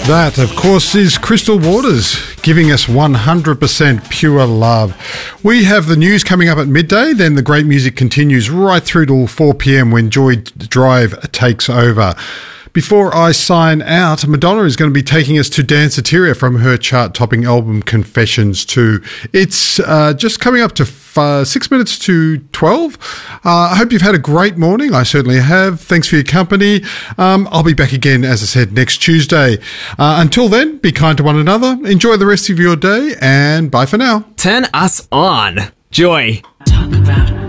That, of course, is Crystal Waters giving us 100% pure love. We have the news coming up at midday, then the great music continues right through till 4 p.m. when Joy Drive takes over. Before I sign out, Madonna is going to be taking us to Danceteria from her chart-topping album Confessions 2. It's just coming up to 6 minutes to 12. I hope you've had a great morning. I certainly have. Thanks for your company. I'll be back again, as I said, next Tuesday. Until then, be kind to one another. Enjoy the rest of your day, and bye for now. Turn us on. Joy. Talk about